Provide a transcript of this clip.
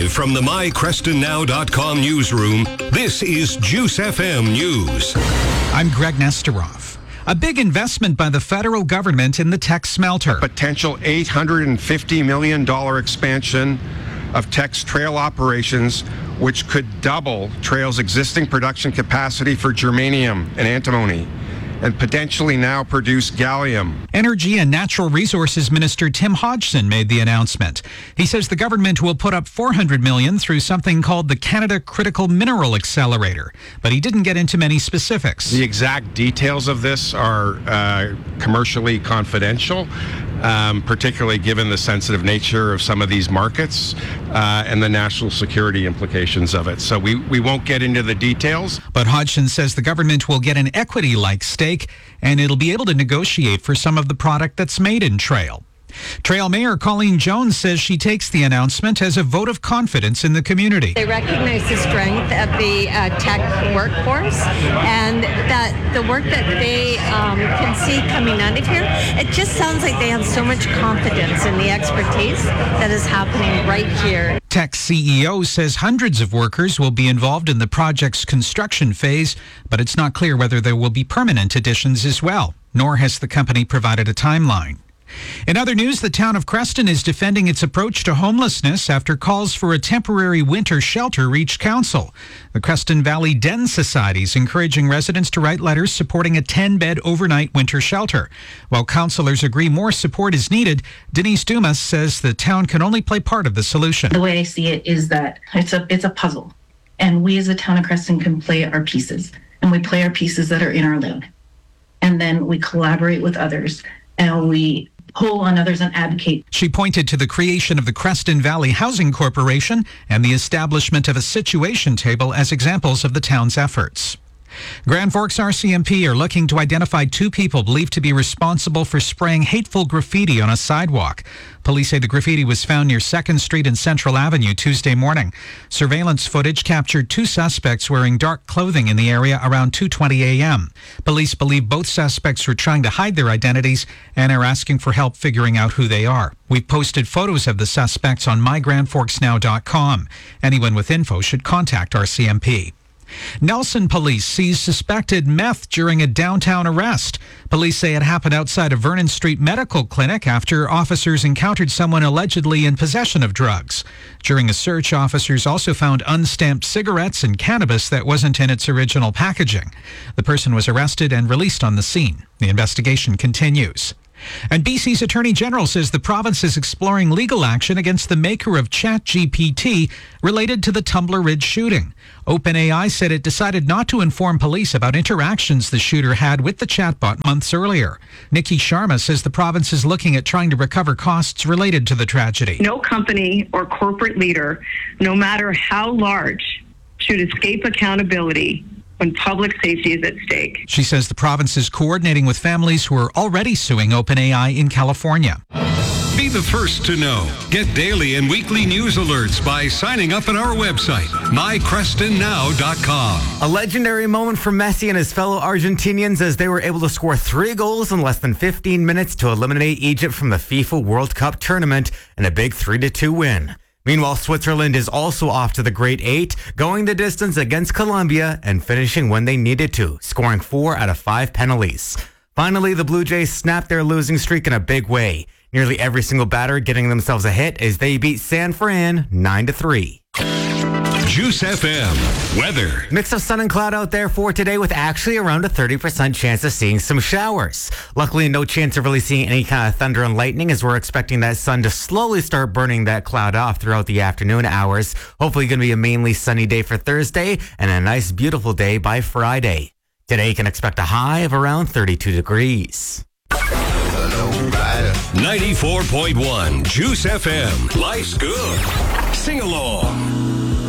Live from the mycrestonnow.com newsroom, this is Juice FM News. I'm Greg Nesterov. A big investment by the federal government in the Teck smelter. Potential $850 million expansion of Teck's Trail operations, which could double Trail's existing production capacity for germanium and antimony, and potentially now produce gallium. Energy and Natural Resources Minister Tim Hodgson made the announcement. He says the government will put up $400 million through something called the Canada Critical Mineral Accelerator, but he didn't get into many specifics. The exact details of this are commercially confidential, particularly given the sensitive nature of some of these markets and the national security implications of it. So we won't get into the details. But Hodgson says the government will get an equity-like stake, and it'll be able to negotiate for some of the product that's made in Trail. Trail Mayor Colleen Jones says she takes the announcement as a vote of confidence in the community. They recognize the strength of the Teck workforce and that the work that they can see coming out of here, it just sounds like they have so much confidence in the expertise that is happening right here. Teck CEO says hundreds of workers will be involved in the project's construction phase, but it's not clear whether there will be permanent additions as well, nor has the company provided a timeline. In other news, the town of Creston is defending its approach to homelessness after calls for a temporary winter shelter reached council. The Creston Valley Den Society is encouraging residents to write letters supporting a 10-bed overnight winter shelter. While councillors agree more support is needed, Denise Dumas says the town can only play part of the solution. The way I see it is that it's a puzzle, and we as the town of Creston can play our pieces, and we play our pieces that are in our lane. And then we collaborate with others, and we pull on others and advocate. She pointed to the creation of the Creston Valley Housing Corporation and the establishment of a situation table as examples of the town's efforts. Grand Forks RCMP are looking to identify two people believed to be responsible for spraying hateful graffiti on a sidewalk. Police say the graffiti was found near 2nd Street and Central Avenue Tuesday morning. Surveillance footage captured two suspects wearing dark clothing in the area around 2:20 a.m. Police believe both suspects were trying to hide their identities and are asking for help figuring out who they are. We've posted photos of the suspects on mygrandforksnow.com. Anyone with info should contact RCMP. Nelson police seized suspected meth during a downtown arrest. Police say it happened outside a Vernon Street medical clinic after officers encountered someone allegedly in possession of drugs. During a search, officers also found unstamped cigarettes and cannabis that wasn't in its original packaging. The person was arrested and released on the scene. The investigation continues. And BC's Attorney General says the province is exploring legal action against the maker of ChatGPT related to the Tumbler Ridge shooting. OpenAI said it decided not to inform police about interactions the shooter had with the chatbot months earlier. Nikki Sharma says the province is looking at trying to recover costs related to the tragedy. No company or corporate leader, no matter how large, should escape accountability when public safety is at stake. She says the province is coordinating with families who are already suing OpenAI in California. Be the first to know. Get daily and weekly news alerts by signing up at our website, mycrestonnow.com. A legendary moment for Messi and his fellow Argentinians as they were able to score 3 goals in less than 15 minutes to eliminate Egypt from the FIFA World Cup tournament in a big 3-2 win. Meanwhile, Switzerland is also off to the Great 8, going the distance against Colombia and finishing when they needed to, scoring 4 out of 5 penalties. Finally, the Blue Jays snapped their losing streak in a big way. Nearly every single batter getting themselves a hit as they beat San Fran 9-3. Juice FM weather. Mix of sun and cloud out there for today with actually around a 30% chance of seeing some showers. Luckily, no chance of really seeing any kind of thunder and lightning as we're expecting that sun to slowly start burning that cloud off throughout the afternoon hours. Hopefully going to be a mainly sunny day for Thursday and a nice beautiful day by Friday. Today you can expect a high of around 32 degrees. 94.1 Juice FM. Life's good. Sing along.